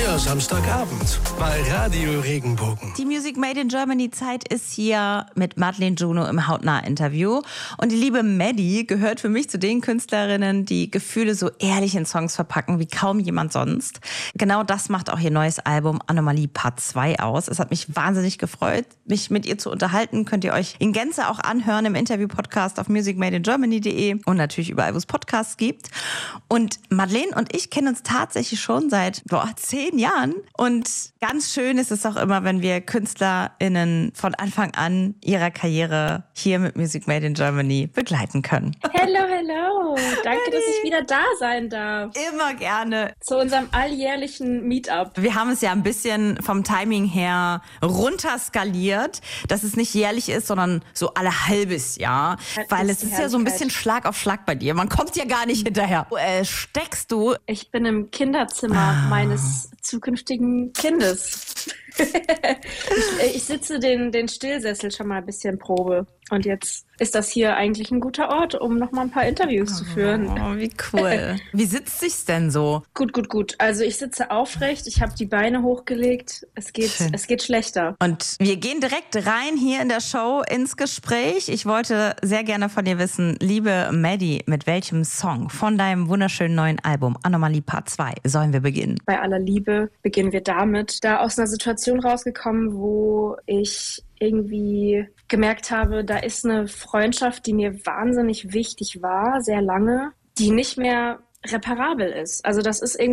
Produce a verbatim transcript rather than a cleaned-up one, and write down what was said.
Euer Samstagabend bei Radio Regenbogen. Die Music Made in Germany Zeit ist hier mit Madeleine Juno im Hautnah-Interview. Und die liebe Maddie gehört für mich zu den Künstlerinnen, die Gefühle so ehrlich in Songs verpacken wie kaum jemand sonst. Genau das macht auch ihr neues Album Anomalie Part zwei aus. Es hat mich wahnsinnig gefreut, mich mit ihr zu unterhalten. Könnt ihr euch in Gänze auch anhören im Interview-Podcast auf music made in germany punkt de und natürlich überall, wo es Podcasts gibt. Und Madeleine und ich kennen uns tatsächlich schon seit boah, zehn Jahren. Und ganz schön ist es auch immer, wenn wir KünstlerInnen von Anfang an ihrer Karriere hier mit Music Made in Germany begleiten können. Hello, hello. Danke, dass ich wieder da sein darf. Immer gerne. Zu unserem alljährlichen Meetup. Wir haben es ja ein bisschen vom Timing her runterskaliert, dass es nicht jährlich ist, sondern so alle halbes Jahr. Das Weil ist es die ist ja so ein bisschen Herrlichkeit. Schlag auf Schlag bei dir. Man kommt ja gar nicht hinterher. Äh, steckst du? Ich bin im Kinderzimmer meines zukünftigen Kindes. ich, ich sitze den, den Stillsessel schon mal ein bisschen Probe. Und jetzt ist das hier eigentlich ein guter Ort, um noch mal ein paar Interviews zu führen. Oh, wie cool. Wie sitzt sich's denn so? Gut, gut, gut. Also ich sitze aufrecht, ich habe die Beine hochgelegt. Es geht, Schön. es geht schlechter. Und wir gehen direkt rein hier in der Show ins Gespräch. Ich wollte sehr gerne von dir wissen, liebe Maddie, mit welchem Song von deinem wunderschönen neuen Album Anomalie Part zwei sollen wir beginnen? Bei aller Liebe beginnen wir damit. Da aus einer Situation rausgekommen, wo ich irgendwie gemerkt habe, da ist eine Freundschaft, die mir wahnsinnig wichtig war, sehr lange, die nicht mehr reparabel ist. Also das ist irgendwie